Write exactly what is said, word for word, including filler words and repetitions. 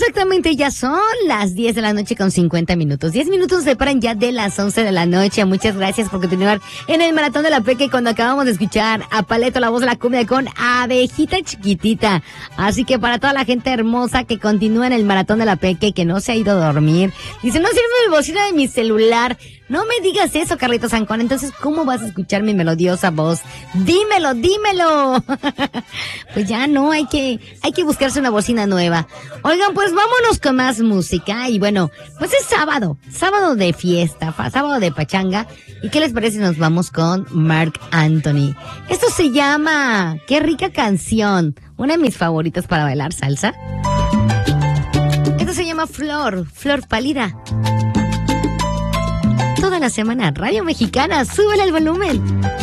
Exactamente, ya son las diez de la noche con cincuenta minutos. diez minutos separan ya de las once de la noche. Muchas gracias por continuar en el Maratón de la Peque cuando acabamos de escuchar a Paleto, la voz de la cumbia con Abejita Chiquitita. Así que para toda la gente hermosa que continúa en el Maratón de la Peque y que no se ha ido a dormir. Dice, no sirve el bocina de mi celular. No me digas eso, Carlitos Ancón. Entonces, ¿cómo vas a escuchar mi melodiosa voz? Dímelo, dímelo. Pues ya no, hay que, hay que buscarse una bocina nueva. Oigan, pues vámonos con más música. Y bueno, pues es sábado, sábado de fiesta, fa- sábado de pachanga. ¿Y qué les parece si nos vamos con Marc Anthony? Esto se llama Qué rica canción. Una de mis favoritas para bailar salsa. Esto se llama Flor, Flor pálida. Toda la semana, Radio Mexicana, súbele el volumen.